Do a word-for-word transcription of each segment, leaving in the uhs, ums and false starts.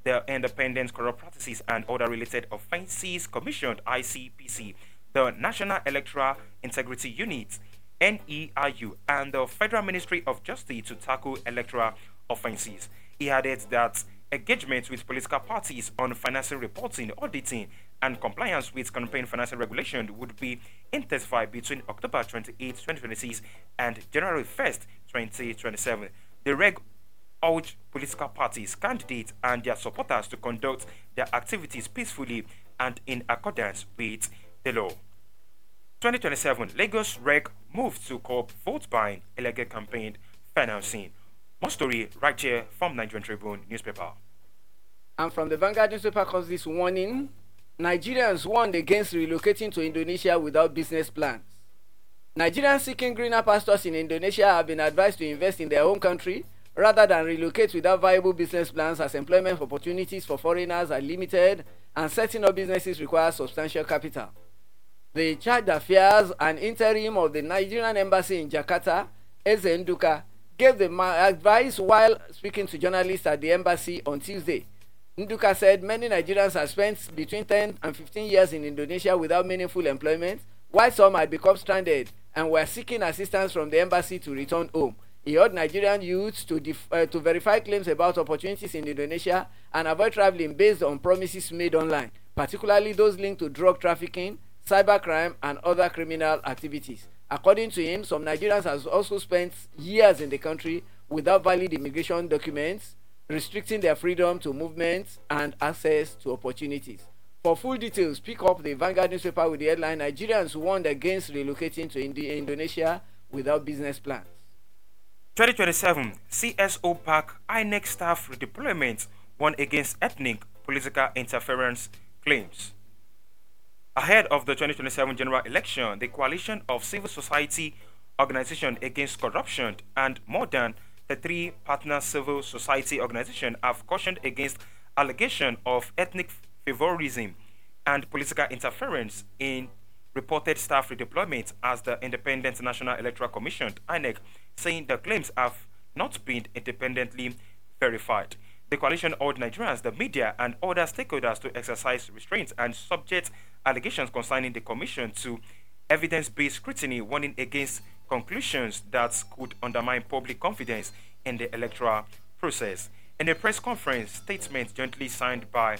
the Independent Corrupt Practices and Other Related Offences Commission (I C P C), the National Electoral Integrity Unit (N E I U), and the Federal Ministry of Justice to tackle electoral offences. He added that engagement with political parties on financial reporting, auditing, and compliance with campaign financial regulation would be intensified between October twenty-eighth, twenty twenty-six and January first, twenty twenty-seven. The reg urged political parties, candidates, and their supporters to conduct their activities peacefully and in accordance with the law. twenty twenty-seven Lagos Reg moved to curb vote buying, illegal campaign financing. More story right here from Nigerian Tribune newspaper. And from the Vanguard newspaper comes this warning: Nigerians warned against relocating to Indonesia without business plans. Nigerians seeking greener pastures in Indonesia have been advised to invest in their home country rather than relocate without viable business plans, as employment opportunities for foreigners are limited and setting up businesses requires substantial capital. The Charge d'Affaires and Interim of the Nigerian Embassy in Jakarta, Eze Nduka, gave the advice while speaking to journalists at the embassy on Tuesday. Nduka said many Nigerians have spent between ten and fifteen years in Indonesia without meaningful employment, while some had become stranded and were seeking assistance from the embassy to return home. He urged Nigerian youths to, def- uh, to verify claims about opportunities in Indonesia and avoid traveling based on promises made online, particularly those linked to drug trafficking, cybercrime, and other criminal activities. According to him, some Nigerians have also spent years in the country without valid immigration documents, restricting their freedom to movement and access to opportunities. For full details, pick up the Vanguard newspaper with the headline: Nigerians warned against relocating to Ind- Indonesia without business plans. twenty twenty-seven C S O back I N E C staff redeployment warned against ethnic political interference claims. Ahead of the twenty twenty-seven general election, the Coalition of Civil Society Organizations Against Corruption and more than the three partner civil society organizations have cautioned against allegations of ethnic favorism and political interference in reported staff redeployment, as the Independent National Electoral Commission (I N E C) saying the claims have not been independently verified. The coalition urged Nigerians, the media, and other stakeholders to exercise restraint and subject allegations concerning the commission to evidence-based scrutiny, warning against conclusions that could undermine public confidence in the electoral process. In a press conference statement jointly signed by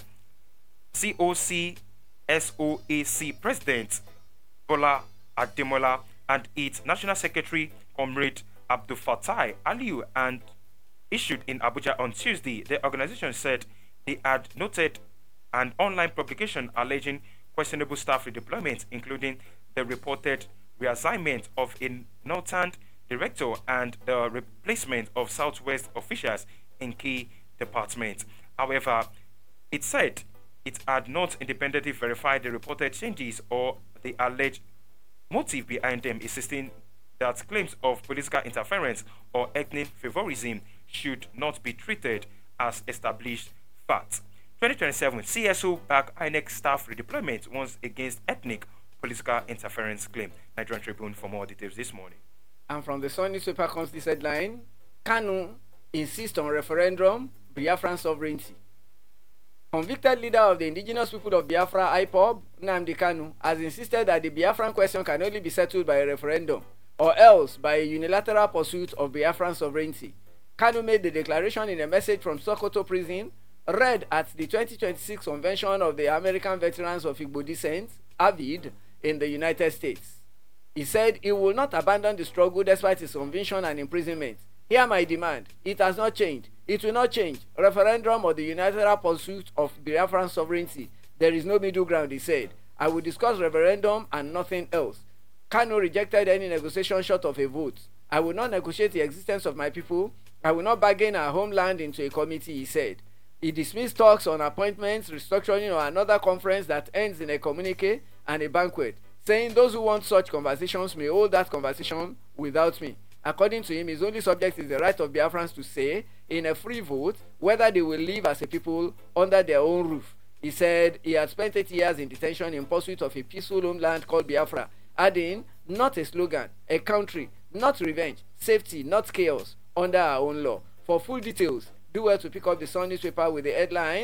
C O C S O A C President Bola Ademola and its National Secretary Comrade Abdul Fattah Aliyu and issued in Abuja on Tuesday, the organization said they had noted an online publication alleging questionable staff redeployment, including the reported reassignment of a northern director and the replacement of Southwest officials in key departments. However, it said it had not independently verified the reported changes or the alleged motive behind them, insisting that claims of political interference or ethnic favorism should not be treated as established facts. twenty twenty-seven C S O back I N E C staff redeployment once against ethnic political interference claim. Nigerian Tribune for more details this morning. And from the Sun newspaper comes this headline: Kanu insists on referendum, Biafran sovereignty. Convicted leader of the indigenous people of Biafra, I P O B, Nnamdi Kanu, has insisted that the Biafran question can only be settled by a referendum, or else by a unilateral pursuit of Biafran sovereignty. Kanu made the declaration in a message from Sokoto prison, read at the twenty twenty-six convention of the American Veterans of Igbo Descent, AVID, in the United States. He said he will not abandon the struggle despite his conviction and imprisonment. Hear my demand. It has not changed. It will not change. Referendum or the unilateral pursuit of Biafran sovereignty. There is no middle ground, he said. I will discuss referendum and nothing else. Kanu rejected any negotiation short of a vote. I will not negotiate the existence of my people. I will not bargain our homeland into a committee, he said. He dismissed talks on appointments, restructuring, or another conference that ends in a communique and a banquet, saying those who want such conversations may hold that conversation without me. According to him, his only subject is the right of Biafrans to say, in a free vote, whether they will live as a people under their own roof. He said he had spent eight years in detention in pursuit of a peaceful homeland called Biafra, adding, not a slogan, a country, not revenge, safety, not chaos, under our own law. For full details, do well to pick up the Sun newspaper with the headline,